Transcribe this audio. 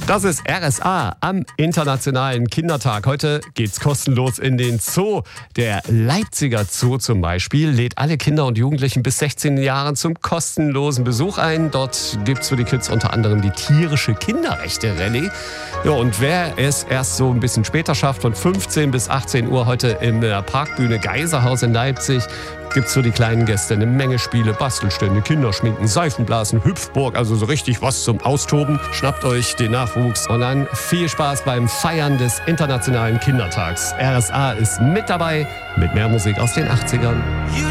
Das ist RSA am Internationalen Kindertag. Heute geht's kostenlos in den Zoo. Der Leipziger Zoo zum Beispiel lädt alle Kinder und Jugendlichen bis 16 Jahren zum kostenlosen Besuch ein. Dort gibt's für die Kids unter anderem die tierische Kinderrechte-Rallye. Ja, und wer es erst so ein bisschen später schafft, von 15 bis 18 Uhr heute in der Parkbühne Geiserhaus in Leipzig, gibt's für die kleinen Gäste eine Menge Spiele, Bastelstände, Kinderschminken, Seifenblasen, Hüpfburg, also so richtig was zum Austoben. Schnappt euch den Nachwuchs und dann viel Spaß beim Feiern des Internationalen Kindertags. RSA ist mit dabei mit mehr Musik aus den 80ern.